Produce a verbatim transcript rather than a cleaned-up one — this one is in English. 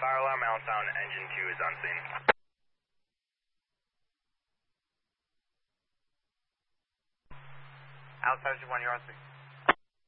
Fire alarm, Allentown, engine two is on scene. Allentown, engine one, you're on scene.